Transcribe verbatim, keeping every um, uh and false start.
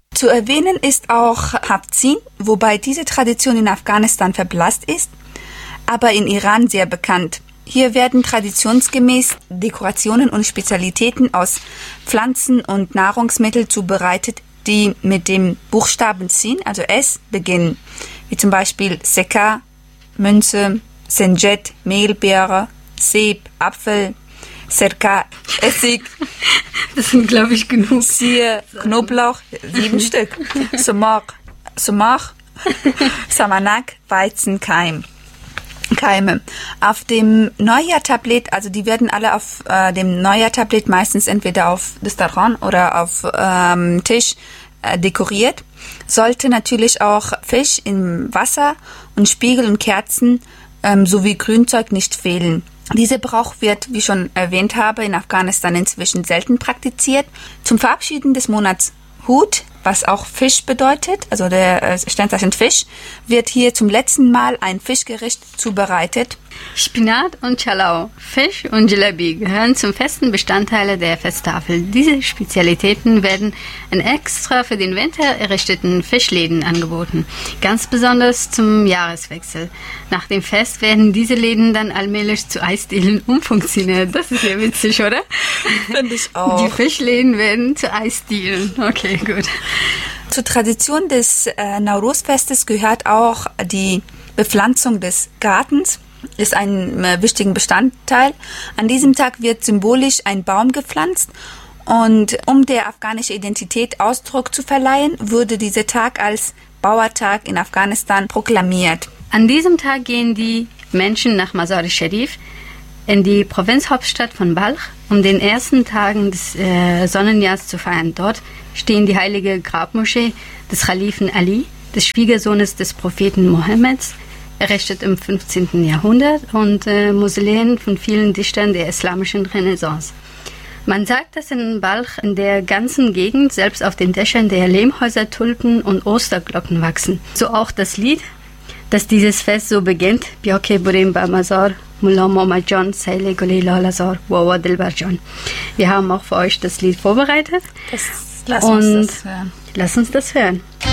Zu erwähnen ist auch Haftzin, wobei diese Tradition in Afghanistan verblasst ist, aber in Iran sehr bekannt. Hier werden traditionsgemäß Dekorationen und Spezialitäten aus Pflanzen und Nahrungsmitteln zubereitet, die mit dem Buchstaben Sin, also S, beginnen, wie zum Beispiel Seka, Münze, Senjet, Mehlbeere, Seb, Apfel, Serka, Essig. Das sind, glaube ich, genug. Zier, Knoblauch, sieben Stück. Sumak, Sumak, Samanak, Weizen, Keim. Keime. Auf dem Neujahrtablett, also die werden alle auf äh, dem Neujahrtablett meistens entweder auf Dastarkhan oder auf ähm, Tisch äh, dekoriert. Sollte natürlich auch Fisch im Wasser und Spiegel und Kerzen ähm, sowie Grünzeug nicht fehlen. Dieser Brauch wird, wie ich schon erwähnt habe, in Afghanistan inzwischen selten praktiziert. Zum Verabschieden des Monats Hut, was auch Fisch bedeutet, also der äh, Sternzeichen Fisch, wird hier zum letzten Mal ein Fischgericht zubereitet. Spinat und Chalau, Fisch und Jalebi gehören zum festen Bestandteile der Festtafel. Diese Spezialitäten werden in extra für den Winter errichteten Fischläden angeboten, ganz besonders zum Jahreswechsel. Nach dem Fest werden diese Läden dann allmählich zu Eisdielen umfunktioniert. Das ist ja witzig, oder? Finde ich auch. Die Fischläden werden zu Eisdielen. Okay, gut. Zur Tradition des äh, Nowruz-Festes gehört auch die Bepflanzung des Gartens. Ist ein äh, wichtiger Bestandteil. An diesem Tag wird symbolisch ein Baum gepflanzt und um der afghanischen Identität Ausdruck zu verleihen, wurde dieser Tag als Bauertag in Afghanistan proklamiert. An diesem Tag gehen die Menschen nach Mazar-e-Sharif in die Provinzhauptstadt von Balch, um den ersten Tagen des äh, Sonnenjahrs zu feiern. Dort stehen die heilige Grabmoschee des Khalifen Ali, des Schwiegersohnes des Propheten Mohammeds, errichtet im fünfzehnten Jahrhundert, und äh, Mausoleen von vielen Dichtern der islamischen Renaissance. Man sagt, dass in Balch in der ganzen Gegend, selbst auf den Dächern der Lehmhäuser, Tulpen und Osterglocken wachsen. So auch das Lied, das dieses Fest so beginnt: Bioke Burim ba Mazar, Mullah Muhammad Jan, Saile Goli Lalazar, Wawa Dilbar Jan. Wir haben auch für euch das Lied vorbereitet. Das, lass und uns das hören. Lass uns das hören.